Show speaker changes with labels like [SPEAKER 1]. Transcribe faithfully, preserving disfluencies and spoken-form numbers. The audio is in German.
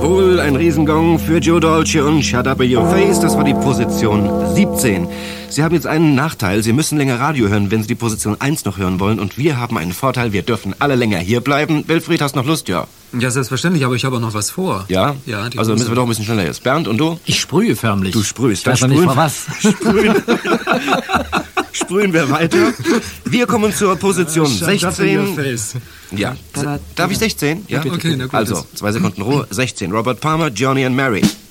[SPEAKER 1] Jawohl, ein Riesengong für Joe Dolce und Shut Up Your Face. Das war die Position siebzehn. Sie haben jetzt einen Nachteil. Sie müssen länger Radio hören, wenn Sie die Position eins noch hören wollen. Und wir haben einen Vorteil. Wir dürfen alle länger hier bleiben. Wilfried, hast noch Lust? Ja.
[SPEAKER 2] Ja, selbstverständlich, aber ich habe auch noch was vor.
[SPEAKER 1] Ja?
[SPEAKER 2] Ja. Die
[SPEAKER 1] also
[SPEAKER 2] Hose.
[SPEAKER 1] müssen wir doch ein bisschen schneller jetzt. Bernd, und du?
[SPEAKER 3] Ich sprühe förmlich.
[SPEAKER 1] Du sprühst.
[SPEAKER 3] Ich weiß noch nicht vor was.
[SPEAKER 1] Sprühen. Sprühen wir weiter. Wir kommen zur Position sechzehn. Ja. Darf ich sechzehn? Ja.
[SPEAKER 2] Okay, na gut.
[SPEAKER 1] Also, zwei Sekunden Ruhe. sechzehn. Robert Palmer, Johnny and Mary.